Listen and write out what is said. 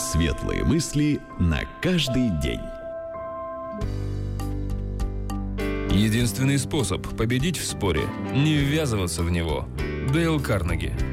Светлые мысли на каждый день. Единственный способ победить в споре – не ввязываться в него. Дейл Карнеги.